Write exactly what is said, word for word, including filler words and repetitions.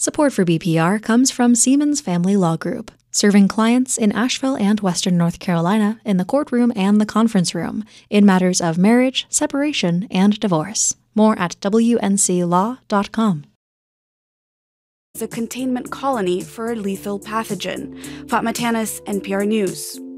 Support for B P R comes from Siemens Family Law Group, serving clients in Asheville and Western North Carolina in the courtroom and the conference room in matters of marriage, separation, and divorce. More at W N C law dot com. The containment colony for a lethal pathogen. Fatma Tanis, N P R News.